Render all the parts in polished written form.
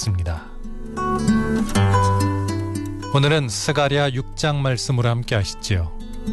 있습니다. 오늘은 스가랴 6장 말씀으로 함께 하시지요.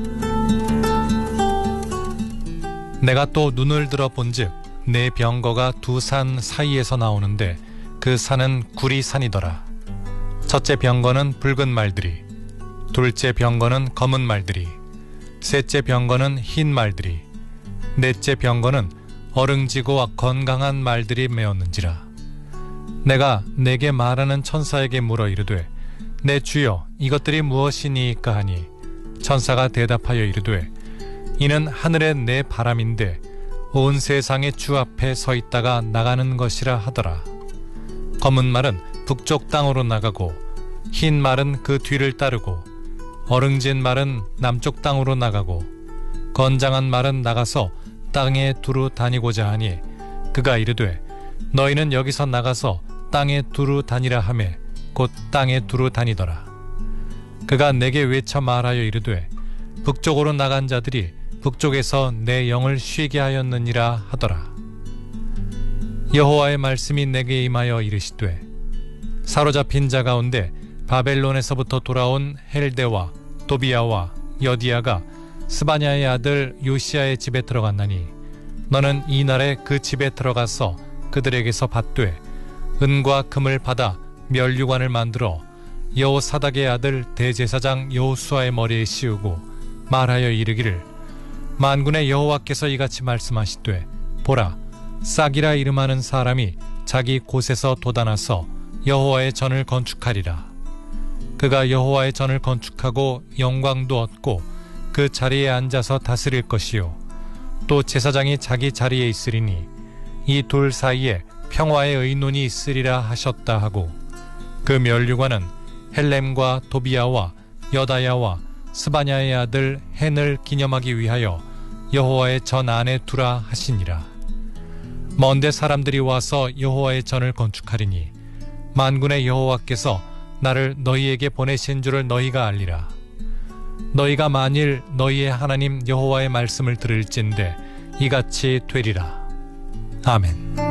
내가 또 눈을 들어 본즉 내 병거가 두 산 사이에서 나오는데 그 산은 구리산이더라. 첫째 병거는 붉은 말들이, 둘째 병거는 검은 말들이, 셋째 병거는 흰 말들이, 넷째 병거는 어릉지고 건강한 말들이 메었는지라. 내가 내게 말하는 천사에게 물어 이르되 내 주여 이것들이 무엇이니까 하니 천사가 대답하여 이르되 이는 하늘의 내 바람인데 온 세상의 주 앞에 서 있다가 나가는 것이라 하더라. 검은 말은 북쪽 땅으로 나가고 흰 말은 그 뒤를 따르고 어릉진 말은 남쪽 땅으로 나가고 건장한 말은 나가서 땅에 두루 다니고자 하니 그가 이르되 너희는 여기서 나가서 땅에 두루 다니라 하매 곧 땅에 두루 다니더라. 그가 내게 외쳐 말하여 이르되 북쪽으로 나간 자들이 북쪽에서 내 영을 쉬게 하였느니라 하더라. 여호와의 말씀이 내게 임하여 이르시되 사로잡힌 자 가운데 바벨론에서부터 돌아온 헬데와 도비야와 여디야가 스바냐의 아들 요시야의 집에 들어갔나니 너는 이 날에 그 집에 들어가서 그들에게서 받되 은과 금을 받아 면류관을 만들어 여호사닥의 아들 대제사장 여호수아의 머리에 씌우고 말하여 이르기를 만군의 여호와께서 이같이 말씀하시되 보라 싹이라 이름하는 사람이 자기 곳에서 돋아나서 여호와의 전을 건축하리라. 그가 여호와의 전을 건축하고 영광도 얻고 그 자리에 앉아서 다스릴 것이요 또 제사장이 자기 자리에 있으리니 이 둘 사이에 평화의 의논이 있으리라 하셨다 하고 그 면류관은 헬렘과 도비야와 여다야와 스바냐의 아들 헨을 기념하기 위하여 여호와의 전 안에 두라 하시니라. 먼데 사람들이 와서 여호와의 전을 건축하리니 만군의 여호와께서 나를 너희에게 보내신 줄을 너희가 알리라. 너희가 만일 너희의 하나님 여호와의 말씀을 들을진대 이같이 되리라. 아멘.